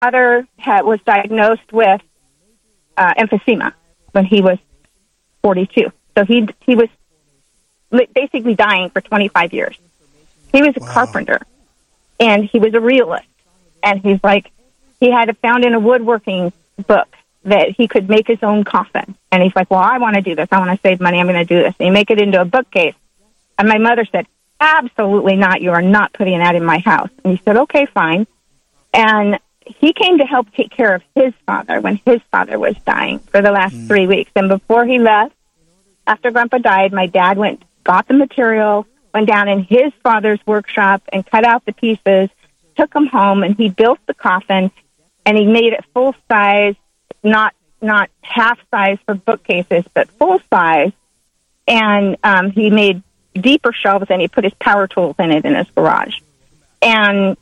father was diagnosed with emphysema when he was 42. So he was basically dying for 25 years. He was a carpenter, and he was a realist. And he's like, he had found in a woodworking book that he could make his own coffin. And he's like, well, I want to do this. I want to save money. I'm going to do this. And he make it into a bookcase. And my mother said, absolutely not. You are not putting that in my house. And he said, okay, fine. And he came to help take care of his father when his father was dying for the last 3 weeks. And before he left, after Grandpa died, my dad got the material, went down in his father's workshop and cut out the pieces, took them home, and he built the coffin, and he made it full size, not half size for bookcases, but full size. And he made deeper shelves, and he put his power tools in it in his garage. And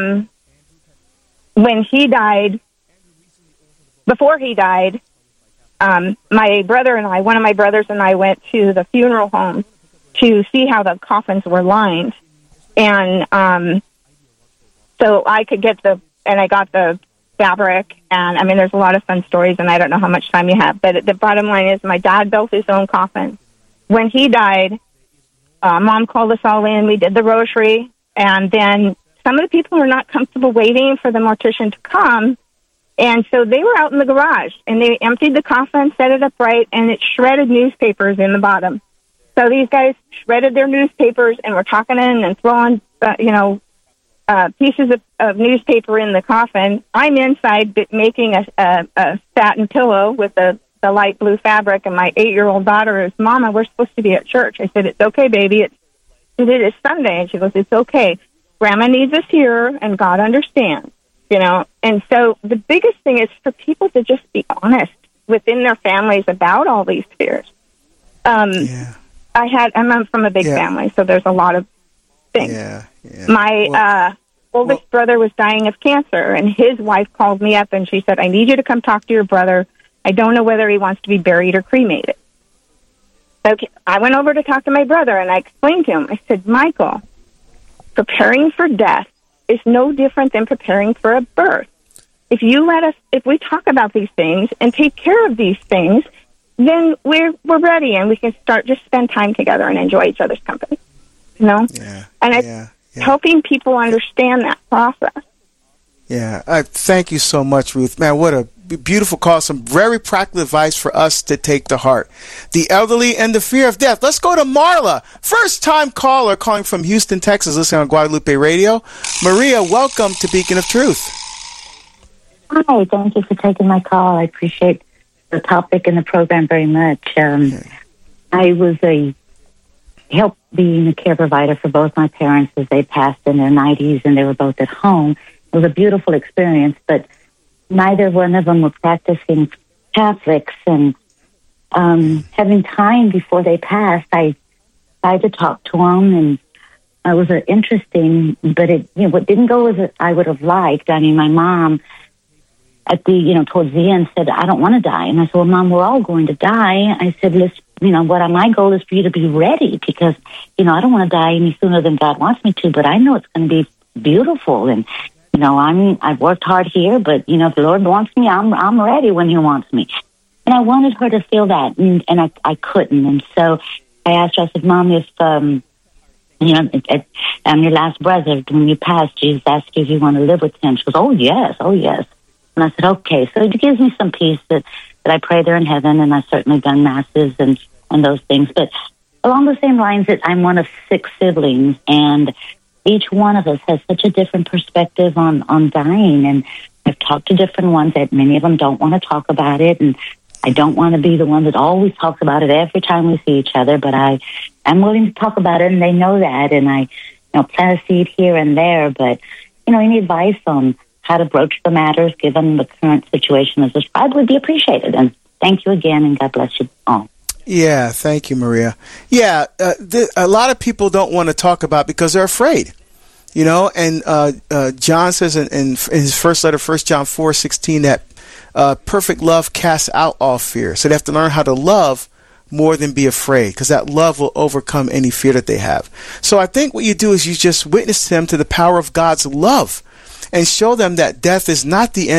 when he died, before he died, my brother and I, one of my brothers and I, went to the funeral home to see how the coffins were lined. And so I could I got the fabric. And I mean, there's a lot of fun stories, and I don't know how much time you have, but the bottom line is my dad built his own coffin. When he died, Mom called us all in. We did the rosary, and then some of the people were not comfortable waiting for the mortician to come, and so they were out in the garage, and they emptied the coffin, set it up right, and it shredded newspapers in the bottom. So these guys shredded their newspapers and were talking in and throwing, pieces of newspaper in the coffin. I'm inside making a satin pillow with the light blue fabric, and my 8-year-old daughter is, Mama, we're supposed to be at church. I said, it's okay, baby. It is Sunday. And she goes, it's okay. Grandma needs us here, and God understands, And so the biggest thing is for people to just be honest within their families about all these fears. I'm from a big family, so there's a lot of things. My oldest brother was dying of cancer, and his wife called me up, and she said, I need you to come talk to your brother. I don't know whether he wants to be buried or cremated. Okay, I went over to talk to my brother, and I explained to him. I said, Michael, preparing for death is no different than preparing for a birth. If we talk about these things and take care of these things, then we're ready, and we can just spend time together and enjoy each other's company. Helping people understand that process. Yeah, I thank you so much, Ruth. Man, what a beautiful call. Some very practical advice for us to take to heart. The elderly and the fear of death. Let's go to Marla, first-time caller calling from Houston, Texas, listening on Guadalupe Radio. Maria, welcome to Beacon of Truth. Hi, thank you for taking my call. I appreciate the topic and the program very much. I was helped being a care provider for both my parents as they passed in their 90s, and they were both at home. It was a beautiful experience, but neither one of them were practicing Catholics. And having time before they passed, I tried to talk to them, and it was interesting, but what didn't go as I would have liked. I mean, my mom at towards the end said, I don't want to die. And I said, well, Mom, we're all going to die. I said, my goal is for you to be ready, because, I don't want to die any sooner than God wants me to, but I know it's going to be beautiful. And, I've worked hard here, but, if the Lord wants me, I'm ready when He wants me. And I wanted her to feel that, and I couldn't. And so I asked her, I said, Mom, if, I'm your last brother, when you pass, Jesus asked you if you want to live with Him. She goes, oh, yes. And I said, okay. So it gives me some peace that I pray there in heaven, and I've certainly done masses and those things. But along the same lines, that I'm one of 6 siblings, and each one of us has such a different perspective on dying. And I've talked to different ones that many of them don't want to talk about it, and I don't want to be the one that always talks about it every time we see each other, but I'm willing to talk about it, and they know that, and I plant a seed here and there. But, any advice on how to broach the matters given the current situation as described would be appreciated. And thank you again, and God bless you all. Yeah, thank you, Maria. Yeah, a lot of people don't want to talk about it because they're afraid, and John says in his first letter, 1 John 4:16, that perfect love casts out all fear. So they have to learn how to love more than be afraid, because that love will overcome any fear that they have. So I think what you do is you just witness them to the power of God's love. and show them that death is not the end.